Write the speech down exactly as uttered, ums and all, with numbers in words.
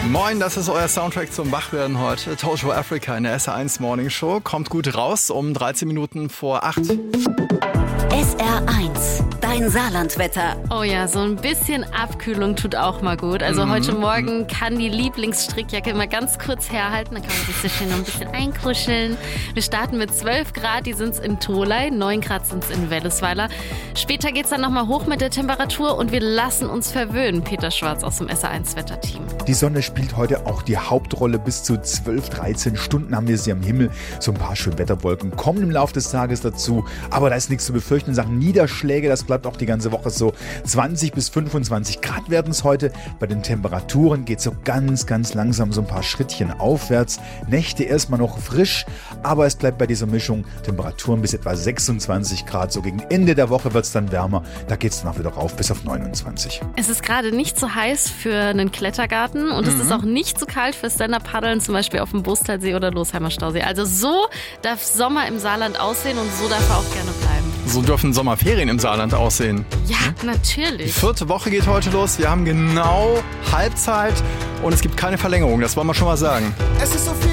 Moin, das ist euer Soundtrack zum Wachwerden heute. Total Africa in der S R eins Morning Show. Kommt gut raus um dreizehn Minuten vor acht. S R eins, dein Saarlandwetter. Oh ja, so ein bisschen Abkühlung tut auch mal gut. Also mhm. heute Morgen kann die Lieblingsstrickjacke immer ganz kurz herhalten. Dann kann man sich so schön noch ein bisschen einkuscheln. Wir starten mit zwölf Grad, die sind es in Tholey, neun Grad sind es in Wellesweiler. Später geht es dann nochmal hoch mit der Temperatur und wir lassen uns verwöhnen. Peter Schwarz aus dem S R eins Wetterteam. Die Sonne spielt heute auch die Hauptrolle. Bis zu zwölf, dreizehn Stunden haben wir sie am Himmel. So ein paar schöne Wetterwolken kommen im Laufe des Tages dazu. Aber da ist nichts zu befürchten. In Sachen Niederschläge, das bleibt auch die ganze Woche so. zwanzig bis fünfundzwanzig Grad werden es heute. Bei den Temperaturen geht es so ganz, ganz langsam so ein paar Schrittchen aufwärts. Nächte erstmal noch frisch, aber es bleibt bei dieser Mischung Temperaturen bis etwa sechsundzwanzig Grad. So gegen Ende der Woche wird es dann wärmer. Da geht es dann auch wieder rauf bis auf neunundzwanzig. Es ist gerade nicht so heiß für einen Klettergarten und mhm. es ist auch nicht so kalt für Stand-Up-Paddeln, zum Beispiel auf dem Bustalsee oder Losheimer Stausee. Also so darf Sommer im Saarland aussehen und so darf er auch gerne bleiben. So dürfen Sommerferien im Saarland aussehen. Ja, natürlich. Die vierte Woche geht heute los. Wir haben genau Halbzeit und es gibt keine Verlängerung. Das wollen wir schon mal sagen. Es ist so viel